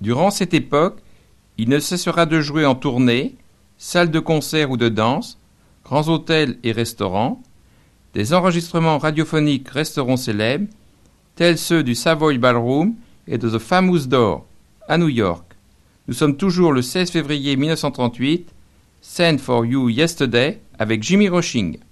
Durant cette époque, il ne cessera de jouer en tournée, salles de concert ou de danse, grands hôtels et restaurants. Des enregistrements radiophoniques resteront célèbres, tels ceux du Savoy Ballroom et de The Famous Door, à New York. Nous sommes toujours le 16 février 1938, Send for You Yesterday avec Jimmy Rushing.